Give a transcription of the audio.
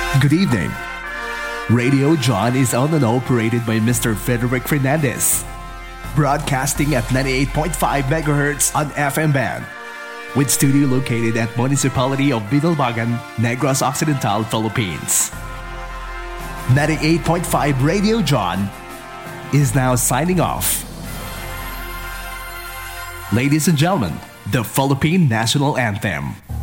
Good evening. Radio John is owned and operated by Mr. Frederick Fernandez, broadcasting at 98.5 megahertz on FM band, with studio located at Municipality of Bidalbagan, Negros Occidental, Philippines. 98.5 Radio John is now signing off. Ladies and gentlemen, the Philippine National Anthem.